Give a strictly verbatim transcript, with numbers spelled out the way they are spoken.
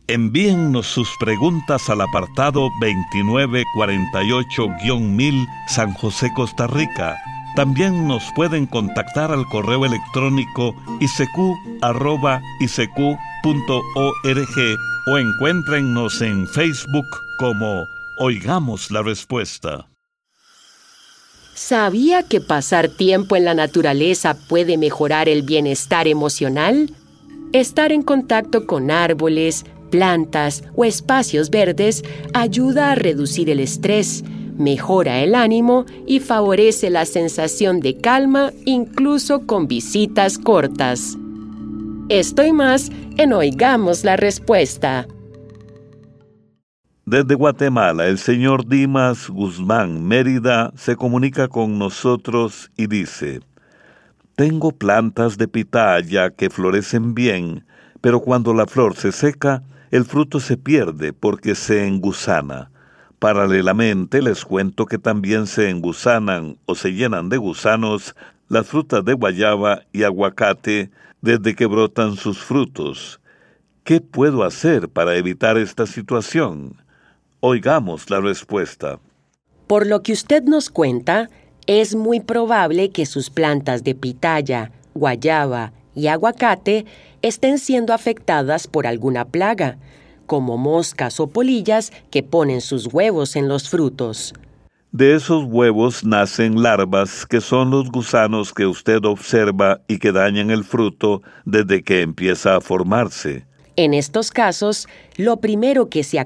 Envíennos sus preguntas al apartado veintinueve cuarenta y ocho mil San José, Costa Rica. También nos pueden contactar al correo electrónico i c q arroba i c q punto org o encuéntrennos en Facebook como Oigamos la Respuesta. ¿Sabía que pasar tiempo en la naturaleza puede mejorar el bienestar emocional? Estar en contacto con árboles, plantas o espacios verdes ayuda a reducir el estrés, mejora el ánimo y favorece la sensación de calma incluso con visitas cortas. Esto y más en Oigamos la Respuesta. Desde Guatemala, el señor Dimas Guzmán Mérida se comunica con nosotros y dice: tengo plantas de pitaya que florecen bien, pero cuando la flor se seca, el fruto se pierde porque se engusana. Paralelamente, les cuento que también se engusanan o se llenan de gusanos las frutas de guayaba y aguacate desde que brotan sus frutos. ¿Qué puedo hacer para evitar esta situación? Oigamos la respuesta. Por lo que usted nos cuenta, es muy probable que sus plantas de pitaya, guayaba y aguacate estén siendo afectadas por alguna plaga, como moscas o polillas que ponen sus huevos en los frutos. De esos huevos nacen larvas que son los gusanos que usted observa y que dañan el fruto desde que empieza a formarse. En estos casos, lo primero que se